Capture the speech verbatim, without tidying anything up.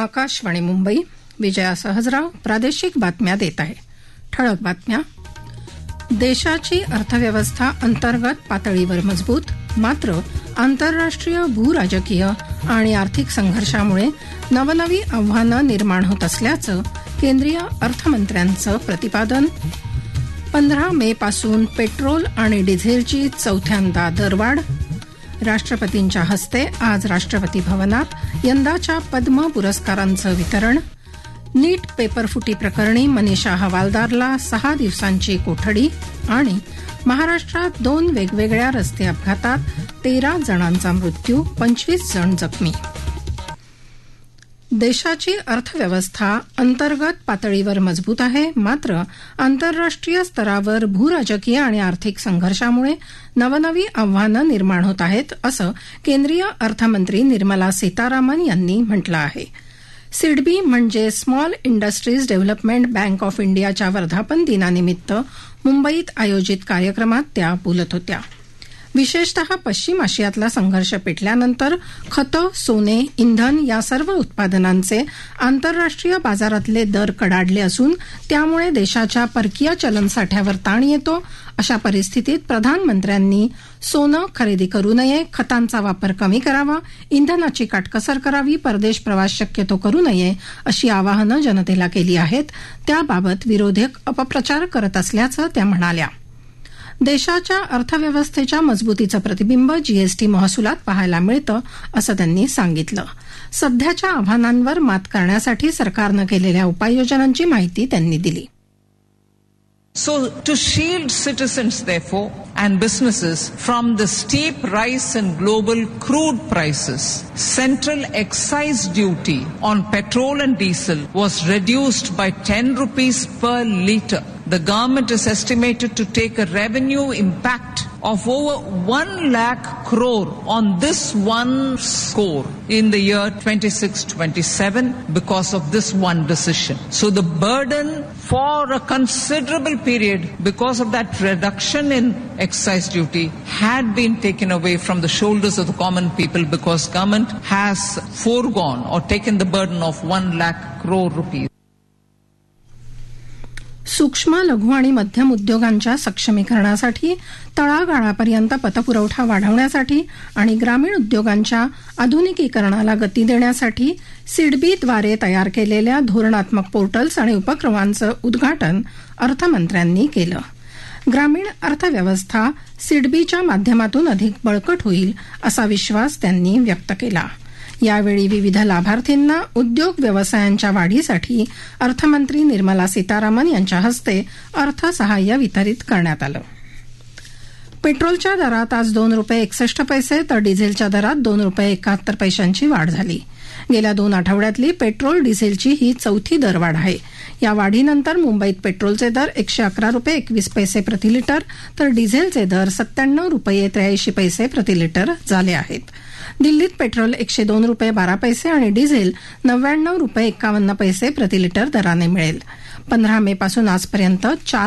आकाशवाणी मुंबई. विजया सहजराव प्रादेशिक बातम्या देत आहे. ठळक बातम्या. देशाची अर्थव्यवस्था अंतर्गत पातळीवर मजबूत, मात्र आंतरराष्ट्रीय भूराजकीय आणि आर्थिक संघर्षामुळे नवनवी आव्हानं निर्माण होत असल्याचं केंद्रीय अर्थमंत्र्यांचं प्रतिपादन. पंधरा मे पासून पेट्रोल आणि डिझेलची चौथ्यांदा दरवाढ. राष्ट्रपतींच्या हस्ते आज राष्ट्रपती भवनात यंदाच्या पद्म पुरस्कारांचं वितरण. नीट पेपरफुटी प्रकरणी मनीषा हवालदारला सहा दिवसांची कोठडी. आणि महाराष्ट्रात दोन वेगवेगळ्या रस्ते अपघातात तेरा जणांचा मृत्यू, पंचवीस जण जखमी. देशाची अर्थव्यवस्था अंतर्गत पातळीवर मजबूत आहे, मात्र आंतरराष्ट्रीय स्तरावर भूराजकीय आणि आर्थिक संघर्षामुळे नवनवी आव्हानं निर्माण होत आहेत, असं केंद्रीय अर्थमंत्री निर्मला सीतारामन यांनी म्हटलं आहे. सिडबी म्हणजे small industries development bank of इंडियाच्या वर्धापन दिनानिमित्त मुंबईत आयोजित कार्यक्रमात त्या बोलत होत्या. विशेषतः पश्चिम आशियातला संघर्ष पेटल्यानंतर खतं, सोने, इंधन या सर्व उत्पादनांचे आंतरराष्ट्रीय बाजारातले दर कडाडले असून त्यामुळे देशाच्या परकीय चलनसाठ्यावर ताण येतो. अशा परिस्थितीत प्रधानमंत्र्यांनी सोनं खरेदी करू नये, खतांचा वापर कमी करावा, इंधनाची काटकसर करावी, परदेश प्रवास शक्यतो करू नये अशी आवाहनं जनतेला केली आहेत. त्याबाबत विरोधक अपप्रचार करत असल्याचं त्या म्हणाल्या. देशाच्या अर्थव्यवस्थेच्या मजबूतीचं प्रतिबिंब जीएसटी महसुलात पाहायला मिळतं, असं त्यांनी सांगितलं. सध्याच्या आव्हानांवर मात करण्यासाठी सरकारनं केलेल्या उपाययोजनांची माहिती त्यांनी दिली. So, to shield citizens, therefore, and businesses from the steep rise in global crude prices, central excise duty on petrol and diesel was reduced by ten rupees per litre. The government is estimated to take a revenue impact of over one lakh crore on this one score in the year twenty-six twenty-seven because of this one decision. So the burden for a considerable period because of that reduction in excise duty had been taken away from the shoulders of the common people because government has foregone or taken the burden of one lakh crore rupees. सूक्ष्म, लघु आणि मध्यम उद्योगांच्या सक्षमीकरणासाठी, तळागाळापर्यंत पतपुरवठा वाढवण्यासाठी आणि ग्रामीण उद्योगांच्या आधुनिकीकरणाला गती देण्यासाठी सिडबीद्वारे तयार केलेल्या धोरणात्मक पोर्टल्स आणि उपक्रमांचं उद्घाटन अर्थमंत्र्यांनी केलं. ग्रामीण अर्थव्यवस्था सिडबीच्या माध्यमातून अधिक बळकट होईल असा विश्वास त्यांनी व्यक्त केला. यावेळी विविध लाभार्थींना उद्योग व्यवसायांच्या वाढीसाठी अर्थमंत्री निर्मला सीतारामन यांच्या हस्ते अर्थसहाय्य वितरित करण्यात आलं. पेट्रोलच्या दरात आज दोन रुपये एकसष्ट पैसे तर डिझेलच्या दरात दोन रुपये एकाहत्तर पैशांची वाढ झाली. गेल्या दोन आठवड्यातली पेट्रोल डिझेलची ही चौथी दरवाढ आहे. या वाढीनंतर मुंबईत पेट्रोलचे दर एकशे अकरा रुपये एकवीस पैसे प्रतिलिटर तर डिझेलचे दर सत्त्याण्णव रुपये त्र्याऐंशी पैसे प्रतिलिटर झाले आहेत. दिल्लीत पेट्रोल एकशे दोन रुपये बारा पैसे आणि डिझेल नव्याण्णव रुपये एक्कावन्न पैसे प्रतिलिटर दराने मिळेल. पंधरा मे पासून आजपर्यंत चार